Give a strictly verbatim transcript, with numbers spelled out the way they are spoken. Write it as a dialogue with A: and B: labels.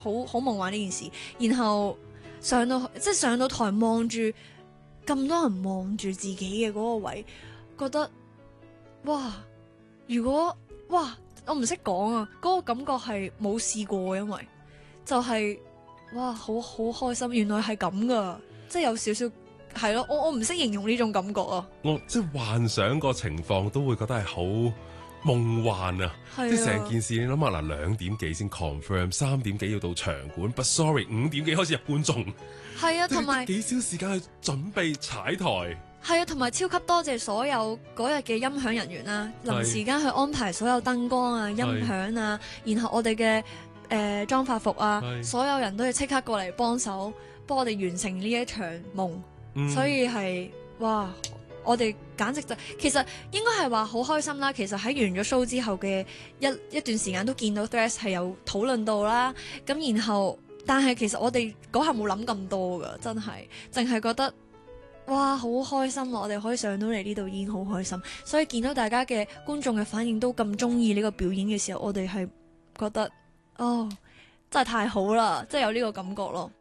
A: 好好夢幻呢件事。然後上到即係上到台望住咁多人望住自己嘅嗰個位，覺得哇！如果哇，我唔識講啊，嗰、個感覺係冇試過，因為就係、是、哇，好好開心，原來係咁噶，即係有少少係咯，我我唔識形容呢種感覺啊。
B: 我即係幻想個情況都會覺得係好夢幻啊！
A: 係啊，
B: 即係成件事，你諗下嗱，兩點幾先 confirm，三點幾要到場館，but sorry，五點幾開始入觀眾，
A: 係啊，同埋
B: 幾少時間去準備踩台。
A: 係啊，同埋超級多謝所有嗰日嘅音響人員啦，臨時間去安排所有燈光啊、音響啊，然後我哋嘅誒妝髮服啊，所有人都要即刻過嚟幫手，幫我哋完成呢一場夢。嗯、所以係哇，我哋簡直就其實應該係話好開心啦。其實喺完咗 show 之後嘅一一段時間都見到 Threads 係有討論到啦。咁然後，但係其實我哋嗰下冇諗咁多噶，真係淨係覺得。哇，好開心啊！我哋可以上到嚟呢度已經好開心，所以見到大家嘅觀眾嘅反應都咁中意呢個表演嘅時候，我哋係覺得哦，真係太好啦，真係有呢個感覺咯。